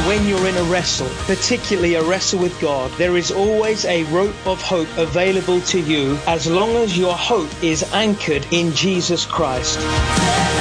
When you're in a wrestle, particularly a wrestle with God, there is always a rope of hope available to you as long as your hope is anchored in Jesus Christ.